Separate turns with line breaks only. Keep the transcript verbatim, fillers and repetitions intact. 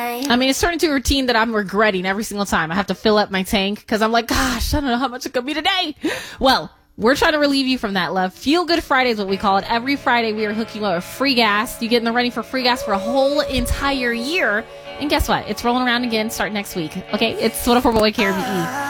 I mean, it's turned into a routine that I'm regretting every single time. I have to fill up my tank because I'm like, gosh, I don't know how much it could be today. Well, we're trying to relieve you from that, love. Feel Good Friday is what we call it. Every Friday, we are hooking you up with free gas. You get in the running for free gas for a whole entire year. And guess what? It's rolling around again starting next week. Okay? It's one oh four Boy K R B E.